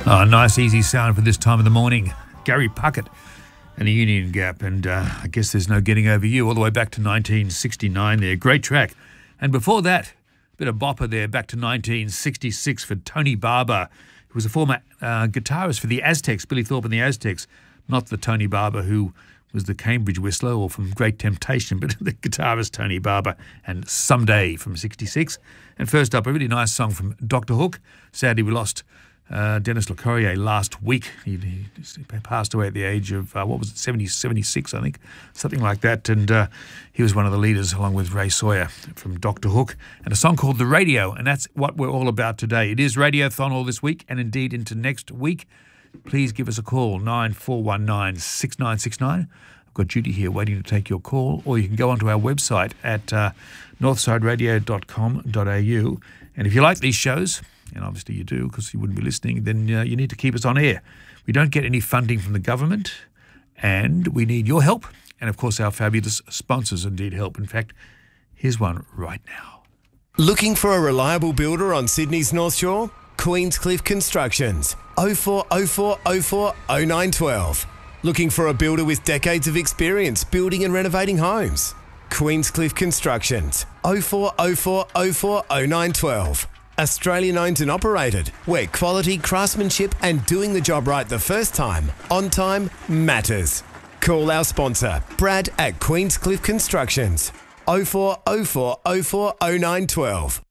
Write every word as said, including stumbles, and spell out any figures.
Oh, nice, easy sound for this time of the morning. Gary Puckett and the Union Gap, and uh, I guess there's no getting over you, all the way back to nineteen sixty-nine there. Great track. And before that, a bit of bopper there, back to nineteen sixty-six for Tony Barber, who was a former uh, guitarist for the Aztecs, Billy Thorpe and the Aztecs, not the Tony Barber who was the Cambridge Whistler or from Great Temptation, but the guitarist Tony Barber, and Someday from sixty-six. And first up, a really nice song from Doctor Hook. Sadly, we lost Uh, Dennis LeCorrier last week. He, he, he passed away at the age of, uh, what was it, seventy, seventy-six, I think, something like that. And uh, he was one of the leaders, along with Ray Sawyer from Doctor Hook, and a song called The Radio. And that's what we're all about today. It is Radiothon all this week, and indeed into next week. Please give us a call, nine four one nine, six nine six nine. I've got Judy here waiting to take your call, or you can go onto our website at uh, northside radio dot com dot a u. And if you like these shows, and obviously you do because you wouldn't be listening, then uh, you need to keep us on air. We don't get any funding from the government, and we need your help. And, of course, our fabulous sponsors indeed help. In fact, here's one right now. Looking for a reliable builder on Sydney's North Shore? Queenscliff Constructions, oh four oh four oh four oh nine one two. Looking for a builder with decades of experience building and renovating homes? Queenscliff Constructions, oh four oh four oh four oh nine one two. Australian owned and operated, where quality, craftsmanship and doing the job right the first time, on time, matters. Call our sponsor, Brad at Queenscliff Constructions, oh four oh four oh four oh nine one two.